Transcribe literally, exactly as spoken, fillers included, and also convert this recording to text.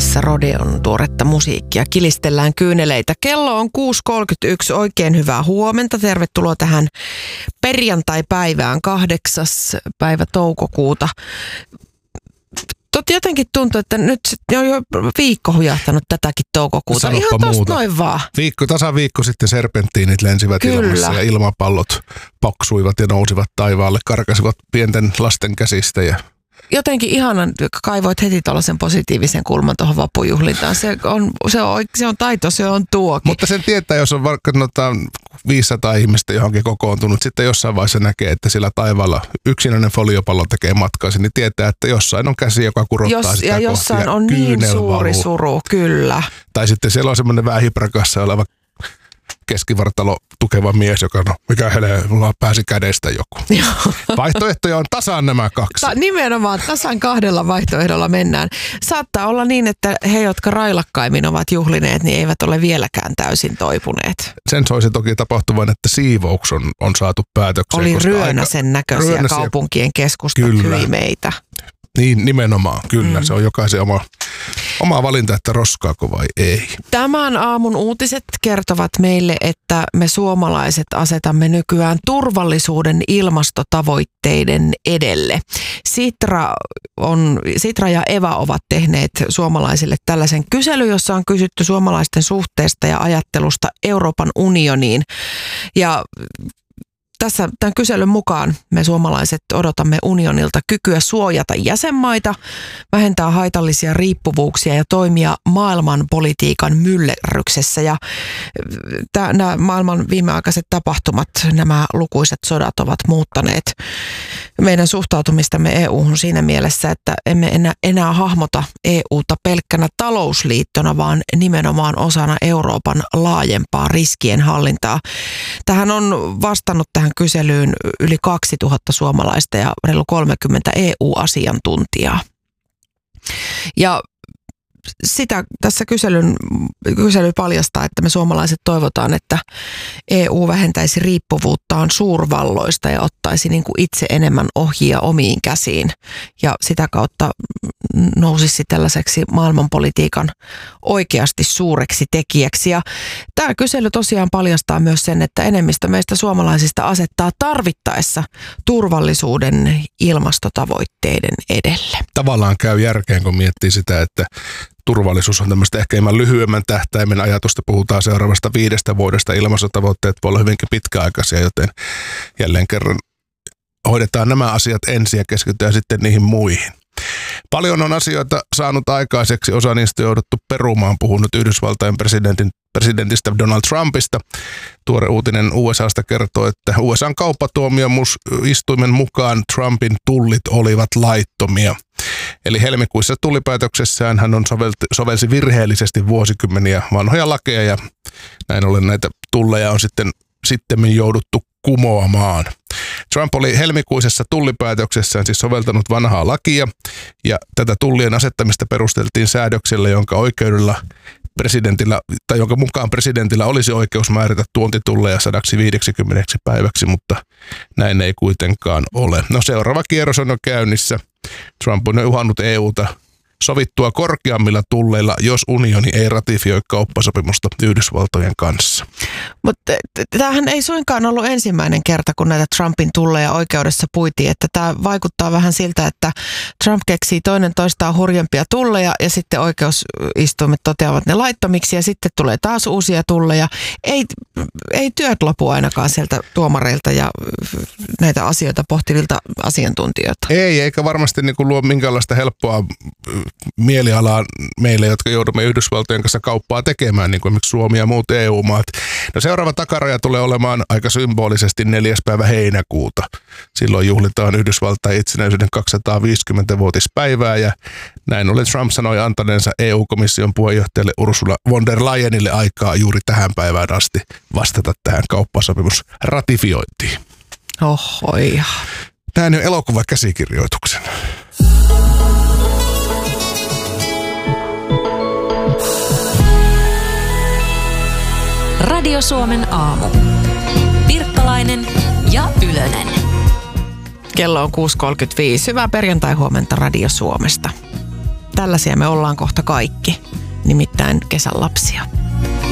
tässä Rodeon tuoretta musiikkia. Kilistellään kyyneleitä. Kello on kuusi kolmekymmentäyksi. Oikein hyvää huomenta. Tervetuloa tähän perjantai-päivään, kahdeksas päivä toukokuuta. Totta jotenkin tuntuu, että nyt on jo viikko hujahtanut tätäkin toukokuuta. Sanoppa Ihan tosta muuta. noin vaan. Viikko, tasan viikko sitten serpenttiinit lensivät Kyllä. ilmassa ja ilmapallot paksuivat ja nousivat taivaalle, karkasivat pienten lasten käsistä. Ja Jotenkin ihanan kaivoit heti tuollaisen positiivisen kulman tuohon vappujuhlintaan. Se on, se, on, se on taito, se on tuokin. Mutta sen tietää, jos on vaikka viisisataa ihmistä johonkin kokoontunut, sitten jossain vaiheessa näkee, että sillä taivaalla yksinäinen foliopallo tekee matkaasi, niin tietää, että jossain on käsi, joka kurottaa Jos, sitä ja kohti. jossain Ja on niin suuri valuu. suru, kyllä. Tai sitten siellä on semmoinen vähän hiprakassa oleva keskivartalo tukeva mies, joka no, mikä hele, mulla pääsi kädestä joku. Vaihtoehtoja on tasan nämä kaksi. Ta- nimenomaan tasan kahdella vaihtoehdolla mennään. Saattaa olla niin, että he, jotka railakkaimmin ovat juhlineet, niin eivät ole vieläkään täysin toipuneet. Sen soisi toki tapahtuvan, että siivouks on, on saatu päätökseen. Oli koska Ryönäsen aika, näköisiä Ryönäsiä, kaupunkien keskustat hyimeitä. Niin, nimenomaan, kyllä. Mm. Se on jokaisen oma, oma valinta, että roskaako vai ei. Tämän aamun uutiset kertovat meille, että me suomalaiset asetamme nykyään turvallisuuden ilmastotavoitteiden edelle. Sitra, on, Sitra ja Eva ovat tehneet suomalaisille tällaisen kyselyn, jossa on kysytty suomalaisten suhteesta ja ajattelusta Euroopan unioniin. Ja tässä tämän kyselyn mukaan me suomalaiset odotamme unionilta kykyä suojata jäsenmaita, vähentää haitallisia riippuvuuksia ja toimia maailmanpolitiikan myllerryksessä. Ja nämä maailman viimeaikaiset tapahtumat, nämä lukuiset sodat ovat muuttaneet meidän suhtautumistamme E U:hun siinä mielessä, että emme enää, enää hahmota E U:ta pelkkänä talousliittona, vaan nimenomaan osana Euroopan laajempaa riskien hallintaa. Tähän on vastannut tähän kyselyyn yli kaksituhatta suomalaista ja reilu kolmekymmentä E U-asiantuntijaa. Ja sitä tässä kyselyn, kysely paljastaa, että me suomalaiset toivotaan, että E U vähentäisi riippuvuuttaan suurvalloista ja ottaisi niin kuin itse enemmän ohjia omiin käsiin. Ja sitä kautta nousisi tällaiseksi maailmanpolitiikan oikeasti suureksi tekijäksi. Ja tämä kysely tosiaan paljastaa myös sen, että enemmistö meistä suomalaisista asettaa tarvittaessa turvallisuuden ilmastotavoitteiden edelle. Tavallaan käy järkeen, kun miettii sitä, että turvallisuus on tämmöistä ehkä hieman lyhyemmän tähtäimen ajatusta. Puhutaan seuraavasta viidestä vuodesta. Ilmastotavoitteet voi olla hyvinkin pitkäaikaisia, joten jälleen kerran hoidetaan nämä asiat ensin ja keskitytään sitten niihin muihin. Paljon on asioita saanut aikaiseksi, osa niistä on jouduttu perumaan. Puhun nyt Yhdysvaltain presidentin, presidentistä Donald Trumpista. Tuore uutinen U S A:sta kertoo, että U S A:n kauppatuomioistuimen mukaan Trumpin tullit olivat laittomia. Eli helmikuissa tullipäätöksessään hän on sovelti, sovelsi virheellisesti vuosikymmeniä vanhoja lakeja ja näin ollen näitä tulleja on sitten sittemmin jouduttu kumoamaan. Trump oli helmikuisessa tullipäätöksessään siis soveltanut vanhaa lakia ja tätä tullien asettamista perusteltiin säädöksellä, jonka oikeudella presidentillä, tai jonka mukaan presidentillä olisi oikeus määrätä tuontitulleja sata viisikymmentä päiväksi, mutta näin ei kuitenkaan ole. No seuraava kierros on jo käynnissä. Trump on jo uhannut E U:ta sovittua korkeammilla tulleilla, jos unioni ei ratifioi kauppasopimusta Yhdysvaltojen kanssa. Mutta tämähän ei suinkaan ollut ensimmäinen kerta, kun näitä Trumpin tulleja oikeudessa puitiin, että tämä vaikuttaa vähän siltä, että Trump keksii toinen toistaan hurjempia tulleja ja sitten oikeusistuimet toteavat ne laittomiksi ja sitten tulee taas uusia tulleja. Ei, ei työt lopu ainakaan sieltä tuomareilta ja näitä asioita pohtivilta asiantuntijoilta. Ei, eikä varmasti niin kuin luo minkäänlaista helppoa mielialaa meille, jotka joudumme Yhdysvaltojen kanssa kauppaa tekemään, niin kuin esimerkiksi Suomi ja muut E U-maat. No seuraava takaraja tulee olemaan aika symbolisesti neljäs päivä heinäkuuta. Silloin juhlitaan Yhdysvaltain itsenäisyyden kaksisataaviisikymmentävuotispäivää ja näin ollen Trump sanoi antaneensa E U-komission puheenjohtajalle Ursula von der Leyenille aikaa juuri tähän päivään asti vastata tähän kauppasopimus ratifiointiin. Ohoi. Näin on elokuvakäsikirjoituksen. Radio Suomen aamu. Pirkkalainen ja Ylönen. Kello on kuusi kolmekymmentäviisi. Hyvää perjantai-huomenta Radio Suomesta. tällaisia me ollaan kohta kaikki, nimittäin kesän lapsia.